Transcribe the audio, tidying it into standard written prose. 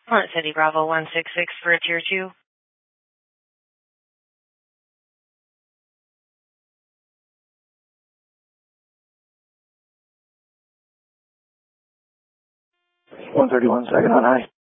Plant City Bravo 166 for a tier 2. One 31 second on high.